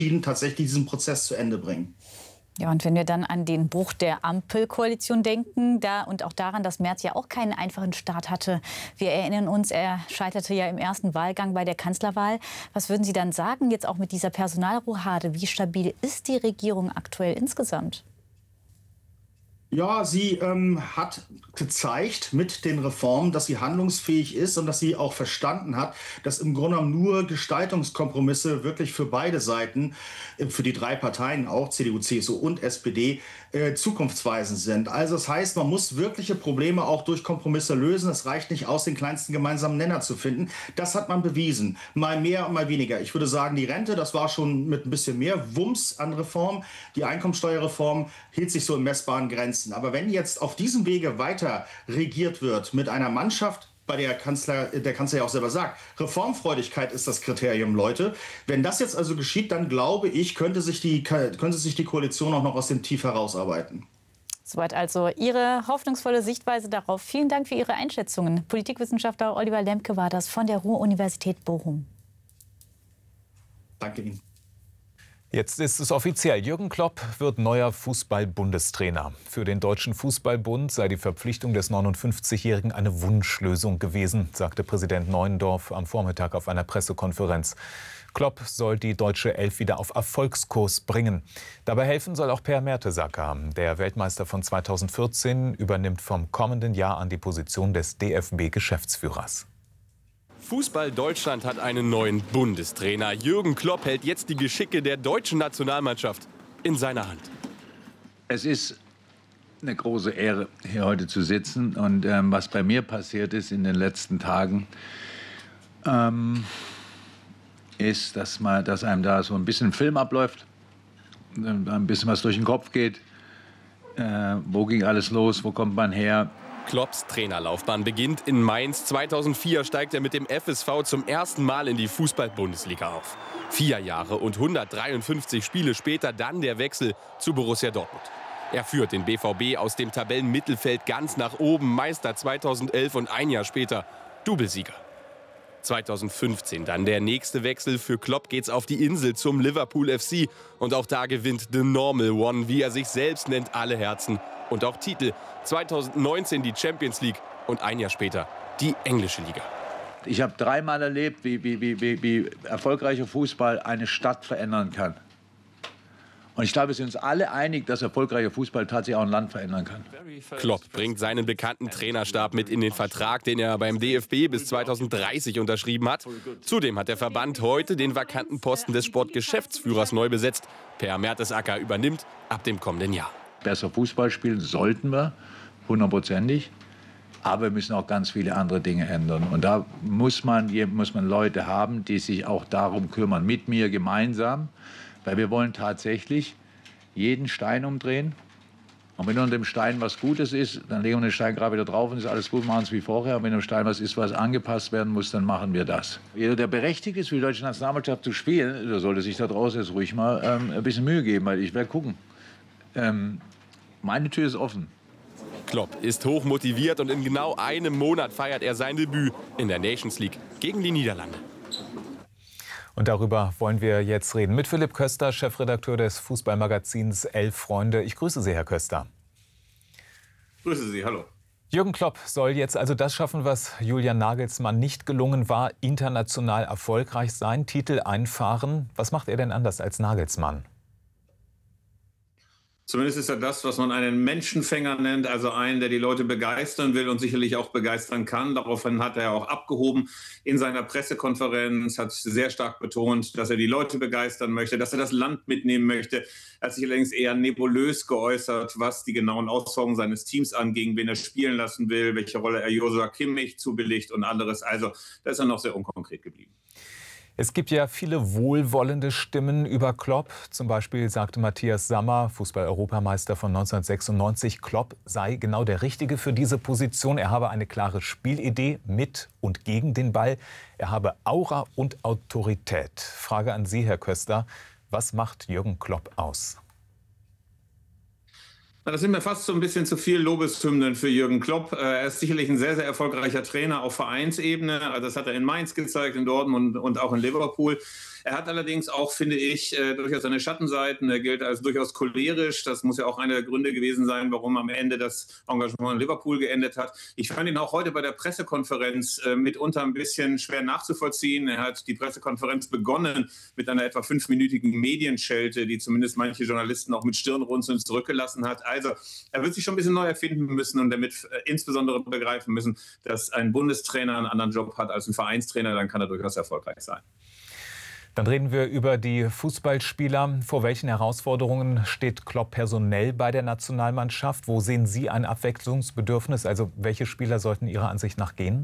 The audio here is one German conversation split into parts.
tatsächlich diesen Prozess zu Ende bringen. Ja, und wenn wir dann an den Bruch der Ampelkoalition denken, und auch daran, dass Merz ja auch keinen einfachen Start hatte. Wir erinnern uns, er scheiterte ja im ersten Wahlgang bei der Kanzlerwahl. Was würden Sie dann sagen, jetzt auch mit dieser Personalrochade? Wie stabil ist die Regierung aktuell insgesamt? Ja, sie hat gezeigt mit den Reformen, dass sie handlungsfähig ist und dass sie auch verstanden hat, dass im Grunde genommen nur Gestaltungskompromisse wirklich für beide Seiten, für die drei Parteien auch, CDU, CSU und SPD, zukunftsweisend sind. Also das heißt, man muss wirkliche Probleme auch durch Kompromisse lösen. Es reicht nicht aus, den kleinsten gemeinsamen Nenner zu finden. Das hat man bewiesen. Mal mehr und mal weniger. Ich würde sagen, die Rente, das war schon mit ein bisschen mehr Wumms an Reform. Die Einkommensteuerreform hielt sich so in messbaren Grenzen. Aber wenn jetzt auf diesem Wege weiter regiert wird mit einer Mannschaft, bei der Kanzler ja auch selber sagt, Reformfreudigkeit ist das Kriterium, Leute. Wenn das jetzt also geschieht, dann glaube ich, könnte sich die Koalition auch noch aus dem Tief herausarbeiten. Soweit also Ihre hoffnungsvolle Sichtweise darauf. Vielen Dank für Ihre Einschätzungen. Politikwissenschaftler Oliver Lemke war das von der Ruhr-Universität Bochum. Danke Ihnen. Jetzt ist es offiziell. Jürgen Klopp wird neuer Fußball-Bundestrainer. Für den Deutschen Fußballbund sei die Verpflichtung des 59-Jährigen eine Wunschlösung gewesen, sagte Präsident Neuendorf am Vormittag auf einer Pressekonferenz. Klopp soll die deutsche Elf wieder auf Erfolgskurs bringen. Dabei helfen soll auch Per Mertesacker. Der Weltmeister von 2014 übernimmt vom kommenden Jahr an die Position des DFB-Geschäftsführers. Fußball Deutschland hat einen neuen Bundestrainer. Jürgen Klopp hält jetzt die Geschicke der deutschen Nationalmannschaft in seiner Hand. Es ist eine große Ehre, hier heute zu sitzen. Und was bei mir passiert ist in den letzten Tagen, ist, dass einem da so ein bisschen Film abläuft, ein bisschen was durch den Kopf geht. Wo ging alles los? Wo kommt man her? Klopps Trainerlaufbahn beginnt in Mainz. 2004 steigt er mit dem FSV zum ersten Mal in die Fußball-Bundesliga auf. 4 Jahre und 153 Spiele später dann der Wechsel zu Borussia Dortmund. Er führt den BVB aus dem Tabellenmittelfeld ganz nach oben, Meister 2011 und ein Jahr später Doublesieger. 2015 dann der nächste Wechsel. Für Klopp geht's auf die Insel zum Liverpool FC. Und auch da gewinnt The Normal One, wie er sich selbst nennt, alle Herzen und auch Titel. 2019 die Champions League und ein Jahr später die englische Liga. Ich habe 3-mal erlebt, wie erfolgreicher Fußball eine Stadt verändern kann. Und ich glaube, wir sind uns alle einig, dass erfolgreicher Fußball tatsächlich auch ein Land verändern kann. Klopp bringt seinen bekannten Trainerstab mit in den Vertrag, den er beim DFB bis 2030 unterschrieben hat. Zudem hat der Verband heute den vakanten Posten des Sportgeschäftsführers neu besetzt. Per Mertesacker übernimmt ab dem kommenden Jahr. Besser Fußball spielen sollten wir, 100%. Aber wir müssen auch ganz viele andere Dinge ändern. Und da muss man Leute haben, die sich auch darum kümmern, mit mir gemeinsam. Weil wir wollen tatsächlich jeden Stein umdrehen. Und wenn unter dem Stein was Gutes ist, dann legen wir den Stein gerade wieder drauf und ist alles gut, machen es wie vorher. Und wenn unter dem Stein was ist, was angepasst werden muss, dann machen wir das. Jeder, der berechtigt ist, für die deutsche Nationalmannschaft zu spielen, der sollte sich da draußen jetzt ruhig mal ein bisschen Mühe geben, weil ich werde gucken. Meine Tür ist offen. Klopp ist hoch motiviert und in genau einem Monat feiert er sein Debüt in der Nations League gegen die Niederlande. Und darüber wollen wir jetzt reden mit Philipp Köster, Chefredakteur des Fußballmagazins Elf Freunde. Ich grüße Sie, Herr Köster. Grüße Sie, hallo. Jürgen Klopp soll jetzt also das schaffen, was Julian Nagelsmann nicht gelungen war, international erfolgreich sein, Titel einfahren. Was macht er denn anders als Nagelsmann? Zumindest ist er das, was man einen Menschenfänger nennt, also einen, der die Leute begeistern will und sicherlich auch begeistern kann. Daraufhin hat er auch abgehoben in seiner Pressekonferenz, hat sehr stark betont, dass er die Leute begeistern möchte, dass er das Land mitnehmen möchte. Er hat sich allerdings eher nebulös geäußert, was die genauen Aussagen seines Teams anging, wen er spielen lassen will, welche Rolle er Joshua Kimmich zubilligt und anderes. Also da ist er noch sehr unkonkret geblieben. Es gibt ja viele wohlwollende Stimmen über Klopp. Zum Beispiel sagte Matthias Sammer, Fußball-Europameister von 1996, Klopp sei genau der Richtige für diese Position. Er habe eine klare Spielidee mit und gegen den Ball. Er habe Aura und Autorität. Frage an Sie, Herr Köster. Was macht Jürgen Klopp aus? Das sind mir fast so ein bisschen zu viel Lobeshymnen für Jürgen Klopp. Er ist sicherlich ein sehr, sehr erfolgreicher Trainer auf Vereinsebene. Also das hat er in Mainz gezeigt, in Dortmund und auch in Liverpool. Er hat allerdings auch, finde ich, durchaus seine Schattenseiten. Er gilt als durchaus cholerisch. Das muss ja auch einer der Gründe gewesen sein, warum am Ende das Engagement in Liverpool geendet hat. Ich fand ihn auch heute bei der Pressekonferenz mitunter ein bisschen schwer nachzuvollziehen. Er hat die Pressekonferenz begonnen mit einer etwa 5-minütigen Medienschelte, die zumindest manche Journalisten auch mit Stirnrunzeln zurückgelassen hat. Also er wird sich schon ein bisschen neu erfinden müssen und damit insbesondere begreifen müssen, dass ein Bundestrainer einen anderen Job hat als ein Vereinstrainer. Dann kann er durchaus erfolgreich sein. Dann reden wir über die Fußballspieler. Vor welchen Herausforderungen steht Klopp personell bei der Nationalmannschaft? Wo sehen Sie ein Abwechslungsbedürfnis? Also welche Spieler sollten Ihrer Ansicht nach gehen?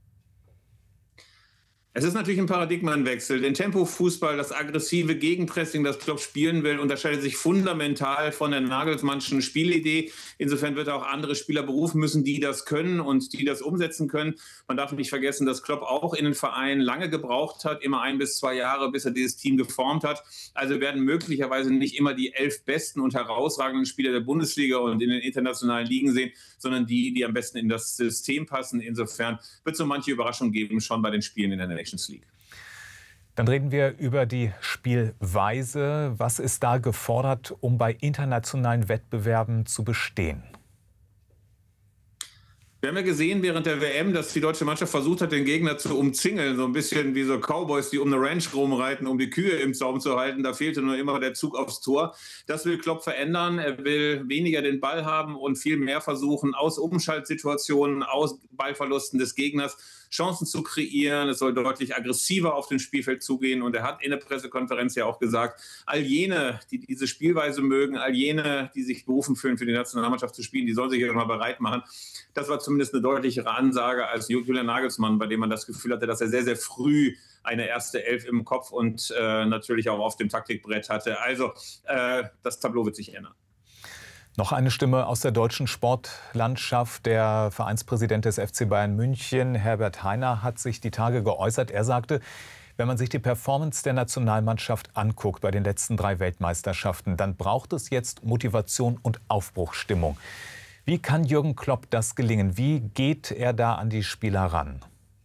Es ist natürlich ein Paradigmenwechsel. Den Tempo-Fußball, das aggressive Gegenpressing, das Klopp spielen will, unterscheidet sich fundamental von der Nagelsmannschen Spielidee. Insofern wird er auch andere Spieler berufen müssen, die das können und die das umsetzen können. Man darf nicht vergessen, dass Klopp auch in den Verein lange gebraucht hat, immer 1 bis 2 Jahre, bis er dieses Team geformt hat. Also werden möglicherweise nicht immer die 11 besten und herausragenden Spieler der Bundesliga und in den internationalen Ligen sehen, sondern die am besten in das System passen. Insofern wird es so manche Überraschung geben, schon bei den Spielen in der Nations League. Dann reden wir über die Spielweise. Was ist da gefordert, um bei internationalen Wettbewerben zu bestehen? Wir haben ja gesehen während der WM, dass die deutsche Mannschaft versucht hat, den Gegner zu umzingeln. So ein bisschen wie so Cowboys, die um eine Ranch rumreiten, um die Kühe im Zaum zu halten. Da fehlte nur immer der Zug aufs Tor. Das will Klopp verändern. Er will weniger den Ball haben und viel mehr versuchen, aus Umschaltsituationen, aus Ballverlusten des Gegners Chancen zu kreieren. Es soll deutlich aggressiver auf dem Spielfeld zugehen. Und er hat in der Pressekonferenz ja auch gesagt, all jene, die diese Spielweise mögen, all jene, die sich berufen fühlen, für die Nationalmannschaft zu spielen, die sollen sich ja mal bereit machen. Das war zumindest eine deutlichere Ansage als Julian Nagelsmann, bei dem man das Gefühl hatte, dass er sehr, sehr früh eine erste Elf im Kopf und natürlich auch auf dem Taktikbrett hatte. Also das Tableau wird sich ändern. Noch eine Stimme aus der deutschen Sportlandschaft. Der Vereinspräsident des FC Bayern München, Herbert Hainer, hat sich die Tage geäußert. Er sagte, wenn man sich die Performance der Nationalmannschaft anguckt bei den letzten 3 Weltmeisterschaften, dann braucht es jetzt Motivation und Aufbruchsstimmung. Wie kann Jürgen Klopp das gelingen? Wie geht er da an die Spieler ran?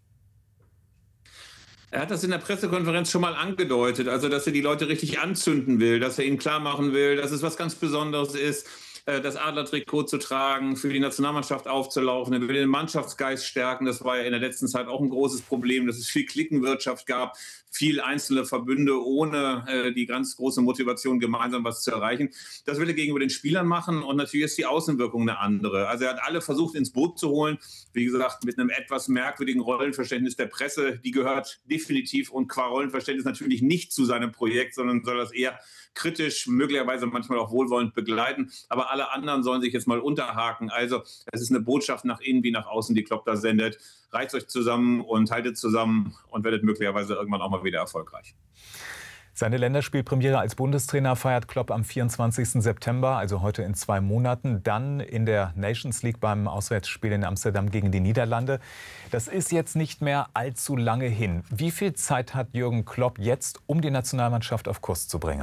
Er hat das in der Pressekonferenz schon mal angedeutet, also dass er die Leute richtig anzünden will, dass er ihnen klar machen will, dass es was ganz Besonderes ist, das Adlertrikot zu tragen, für die Nationalmannschaft aufzulaufen. Er will den Mannschaftsgeist stärken. Das war ja in der letzten Zeit auch ein großes Problem, dass es viel Klickenwirtschaft gab, viel einzelne Verbünde ohne die ganz große Motivation, gemeinsam was zu erreichen. Das will er gegenüber den Spielern machen und natürlich ist die Außenwirkung eine andere. Also er hat alle versucht, ins Boot zu holen. Wie gesagt, mit einem etwas merkwürdigen Rollenverständnis der Presse. Die gehört definitiv und qua Rollenverständnis natürlich nicht zu seinem Projekt, sondern soll das eher kritisch, möglicherweise manchmal auch wohlwollend begleiten. Aber alle anderen sollen sich jetzt mal unterhaken. Also es ist eine Botschaft nach innen wie nach außen, die Klopp da sendet. Reißt euch zusammen und haltet zusammen und werdet möglicherweise irgendwann auch mal wieder erfolgreich. Seine Länderspielpremiere als Bundestrainer feiert Klopp am 24. September, also heute in 2 Monaten. Dann in der Nations League beim Auswärtsspiel in Amsterdam gegen die Niederlande. Das ist jetzt nicht mehr allzu lange hin. Wie viel Zeit hat Jürgen Klopp jetzt, um die Nationalmannschaft auf Kurs zu bringen?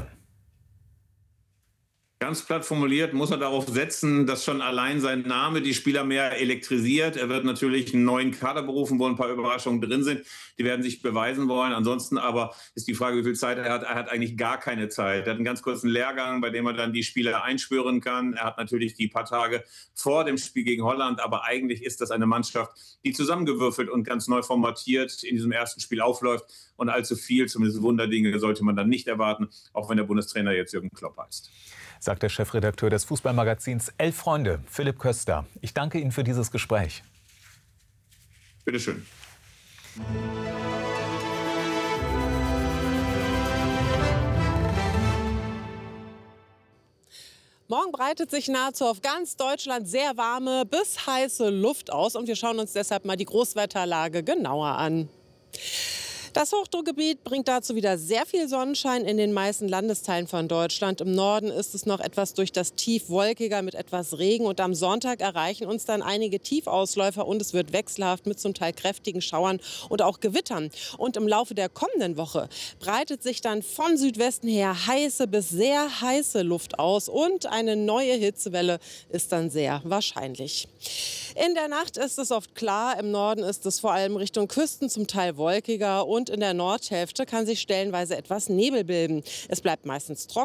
Ganz platt formuliert muss er darauf setzen, dass schon allein sein Name die Spieler mehr elektrisiert. Er wird natürlich einen neuen Kader berufen, wo ein paar Überraschungen drin sind. Die werden sich beweisen wollen. Ansonsten aber ist die Frage, wie viel Zeit er hat. Er hat eigentlich gar keine Zeit. Er hat einen ganz kurzen Lehrgang, bei dem er dann die Spieler einschwören kann. Er hat natürlich die paar Tage vor dem Spiel gegen Holland. Aber eigentlich ist das eine Mannschaft, die zusammengewürfelt und ganz neu formatiert in diesem ersten Spiel aufläuft. Und allzu viel, zumindest Wunderdinge, sollte man dann nicht erwarten, auch wenn der Bundestrainer jetzt Jürgen Klopp heißt. Sagt der Chefredakteur des Fußballmagazins Elf Freunde, Philipp Köster. Ich danke Ihnen für dieses Gespräch. Bitte schön. Morgen breitet sich nahezu auf ganz Deutschland sehr warme bis heiße Luft aus. Und wir schauen uns deshalb mal die Großwetterlage genauer an. Das Hochdruckgebiet bringt dazu wieder sehr viel Sonnenschein in den meisten Landesteilen von Deutschland. Im Norden ist es noch etwas durch das Tief wolkiger mit etwas Regen. Und am Sonntag erreichen uns dann einige Tiefausläufer und es wird wechselhaft mit zum Teil kräftigen Schauern und auch Gewittern. Und im Laufe der kommenden Woche breitet sich dann von Südwesten her heiße bis sehr heiße Luft aus und eine neue Hitzewelle ist dann sehr wahrscheinlich. In der Nacht ist es oft klar, im Norden ist es vor allem Richtung Küsten zum Teil wolkiger und in der Nordhälfte kann sich stellenweise etwas Nebel bilden. Es bleibt meistens trocken